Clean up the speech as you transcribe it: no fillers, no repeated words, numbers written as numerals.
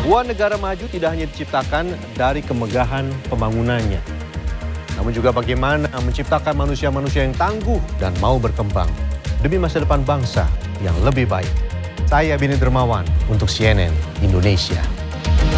Sebuah negara maju tidak hanya diciptakan dari kemegahan pembangunannya, namun juga bagaimana menciptakan manusia-manusia yang tangguh dan mau berkembang demi masa depan bangsa yang lebih baik. Saya Bini Dermawan untuk CNN Indonesia.